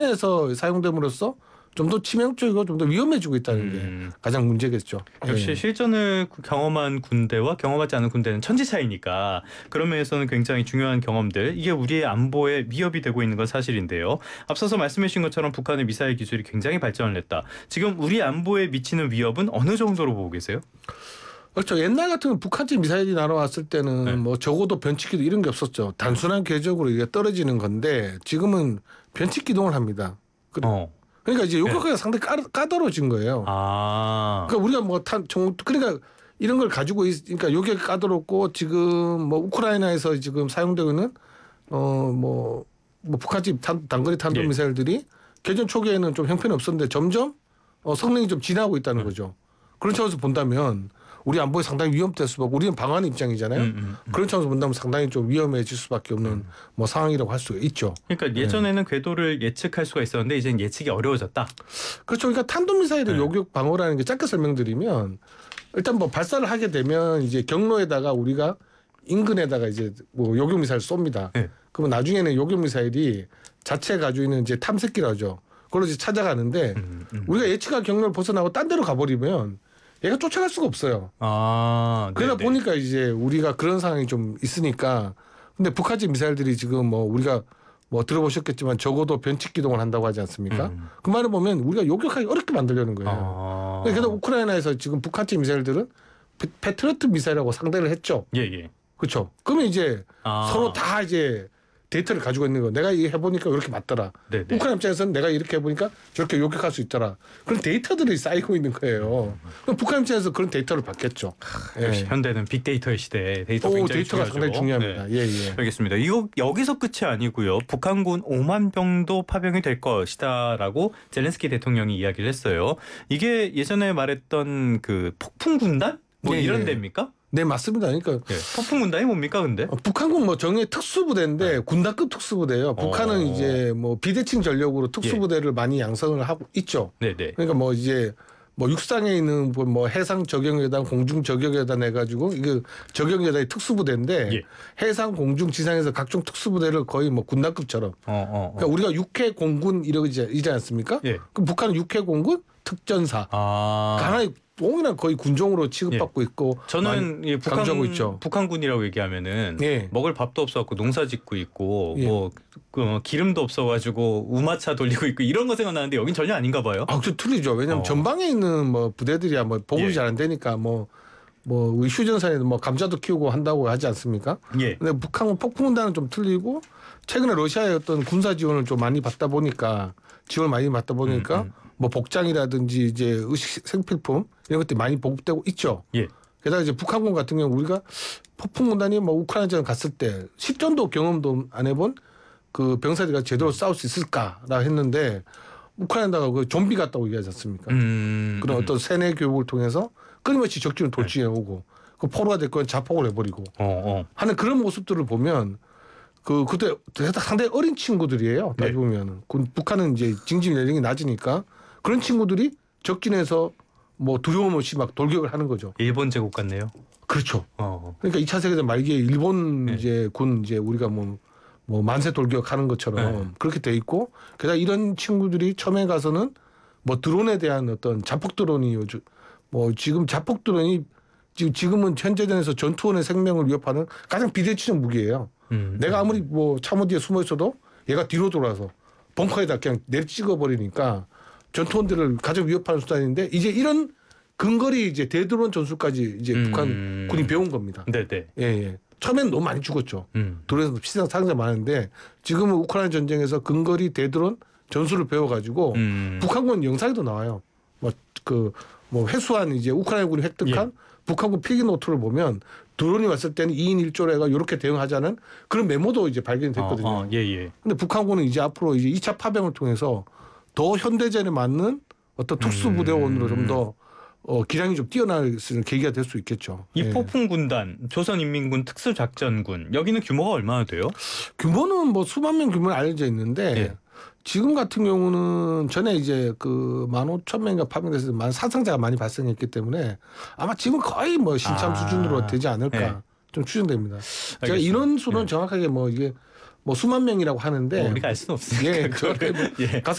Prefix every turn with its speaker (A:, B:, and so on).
A: 에서 사용됨으로써 좀 더 치명적이고 좀 더 위험해지고 있다는 게 가장 문제겠죠.
B: 역시 실전을 경험한 군대와 경험하지 않은 군대는 천지 차이니까 그런 면에서는 굉장히 중요한 경험들, 이게 우리의 안보에 위협이 되고 있는 건 사실인데요. 앞서서 말씀해 주신 것처럼 북한의 미사일 기술이 굉장히 발전을 했다. 지금 우리 안보에 미치는 위협은 어느 정도로 보고 계세요?
A: 그렇죠. 옛날 같으면 북한제 미사일이 날아왔을 때는
B: 네.
A: 뭐 적어도 변칙기도 이런 게 없었죠. 단순한 궤적으로 이게 떨어지는 건데 지금은 변칙 기동을 합니다. 그러니까 이제 요격하기가 상당히 까다로워진 거예요. 그러니까 우리가 뭐 그러니까 이런 걸 가지고 그러니까 요격이 까다롭고 지금 뭐 우크라이나에서 지금 사용되고 있는 뭐 북한집 단거리 탄도 미사일들이 개전 초기에는 좀 형편이 없었는데 점점 성능이 좀 진화하고 있다는 거죠. 그런 차원에서 본다면 우리 안보에 상당히 위험될 수밖에, 우리는 방어하는 입장이잖아요. 그런 차원에서 본다면 상당히 좀 위험해질 수밖에 없는 뭐 상황이라고 할 수가 있죠.
B: 그러니까 예전에는 궤도를 예측할 수가 있었는데 이제는 예측이 어려워졌다.
A: 그렇죠. 그러니까 탄도미사일의 요격 방어라는 게 짧게 설명드리면 일단 뭐 발사를 하게 되면 이제 경로에다가 우리가 인근에다가 이제 뭐 요격 미사일 쏩니다. 그러면 나중에는 요격 미사일이 자체 가지고 있는 이제 탐색기라죠. 그걸로 이제 찾아가는데 우리가 예측할 경로를 벗어나고 딴 데로 가버리면 얘가 쫓아갈 수가 없어요. 그러다 보니까 이제 우리가 그런 상황이 좀 있으니까. 근데 북한제 미사일들이 지금 뭐 우리가 뭐 들어보셨겠지만 적어도 변칙 기동을 한다고 하지 않습니까? 그 말을 보면 우리가 요격하기 어렵게 만들려는 거예요. 그래서 우크라이나에서 지금 북한제 미사일들은 패트리어트 미사일하고 상대를 했죠. 그렇죠. 그러면 이제 서로 다 이제 데이터를 가지고 있는 거. 내가 이거 해보니까 이렇게 맞더라. 우크라이나 입장에서는 내가 이렇게 해보니까 저렇게 요격할 수 있더라. 그런 데이터들이 쌓이고 있는 거예요. 그럼 북한 입장에서 그런 데이터를 받겠죠.
B: 역시 현대는 빅데이터의 시대에 데이터가
A: 상당히 중요합니다.
B: 알겠습니다. 이거 여기서 끝이 아니고요. 북한군 5만 병도 파병이 될 것이다라고 젤렌스키 대통령이 이야기를 했어요. 이게 예전에 말했던 그 폭풍군단? 뭐 이런 데입니까?
A: 네, 맞습니다. 그러니까
B: 폭풍군단이 뭡니까, 근데?
A: 북한군 뭐 정예 특수부대인데 군단급 특수부대예요. 북한은 이제 뭐 비대칭 전력으로 특수부대를 많이 양성을 하고 있죠. 그러니까 뭐 이제 뭐 육상에 있는 뭐 해상 저격여단, 공중 저격여단 해가지고 이거 저격여단이 특수부대인데 해상, 공중, 지상에서 각종 특수부대를 거의 뭐 군단급처럼. 그러니까 우리가 육해 공군 이러지 않습니까? 그럼 북한은 육해 공군 특전사. 하나의 옹이랑 거의 군종으로 취급받고 있고
B: 저는 북한군이라고 얘기하면은 먹을 밥도 없어갖고 농사 짓고 있고 뭐 기름도 없어가지고 우마차 돌리고 있고 이런 거 생각나는데 여긴 전혀 아닌가 봐요.
A: 좀 틀리죠. 왜냐하면 전방에 있는 뭐 부대들이야 뭐 보급이 잘 안 되니까 뭐 우리 휴전선에도 뭐 감자도 키우고 한다고 하지 않습니까? 근데 북한군 폭풍군단은 좀 틀리고 최근에 러시아의 어떤 군사 지원을 좀 많이 받다 보니까 뭐 복장이라든지 이제 의식 생필품 이런 것들이 많이 보급되고 있죠. 게다가 이제 북한군 같은 경우 우리가 폭풍군단이 뭐 우크라이나전 갔을 때 실전도 경험도 안 해본 그 병사들이 제대로 싸울 수 있을까라 했는데 우크라이나가 그 좀비 같다고 얘기하지 않습니까? 그런 어떤 세뇌 교육을 통해서 끊임없이 적진을 돌진해 오고 그 포로가 됐건 자폭을 해버리고 하는 그런 모습들을 보면 그때 상당히 어린 친구들이에요. 따지고 보면은 북한은 이제 징집 연령이 낮으니까 그런 친구들이 적진에서 뭐 두려움 없이 막 돌격을 하는 거죠.
B: 일본 제국 같네요.
A: 그렇죠. 그러니까 2차 세계대전 말기에 일본 이제 군 이제 우리가 뭐 만세 돌격하는 것처럼 그렇게 돼 있고 게다가 이런 친구들이 처음에 가서는 뭐 드론에 대한 어떤 자폭 드론이 뭐 지금 자폭 드론이 지금은 현재전에서 전투원의 생명을 위협하는 가장 비대칭적 무기예요. 내가 아무리 뭐 참호 뒤에 숨어 있어도 얘가 뒤로 돌아서 벙커에다 그냥 내찍어 버리니까 전투원들을 가장 위협하는 수단인데 이제 이런 근거리 이제 대드론 전술까지 이제 북한 군이 배운 겁니다. 처음에는 너무 많이 죽었죠. 드론에서 피상 상자 많은데 지금은 우크라이나 전쟁에서 근거리 대드론 전술을 배워가지고 북한군 영상에도 나와요. 뭐 회수한 이제 우크라이나군이 획득한 북한군 필기 노트를 보면 드론이 왔을 때는 2인 1조로 해가 이렇게 대응하자는 그런 메모도 이제 발견이 됐거든요. 근데 북한군은 이제 앞으로 이제 2차 파병을 통해서 더 현대전에 맞는 어떤 특수부대원으로 좀 더 기량이 좀 뛰어날 수 있는 계기가 될 수 있겠죠.
B: 이 폭풍군단, 조선인민군 특수작전군 여기는 규모가 얼마나 돼요?
A: 규모는 뭐 수만 명 규모는 알려져 있는데 지금 같은 경우는 전에 이제 그 15,000명인가 파병돼서 많은 사상자가 많이 발생했기 때문에 아마 지금 거의 뭐 신참 수준으로 되지 않을까 좀 추정됩니다. 제가 인원 수는 정확하게 뭐 이게 뭐 수만 명이라고 하는데
B: 우리가 알 수는 없으니까.
A: 예,
B: 그거를.
A: 예. 가서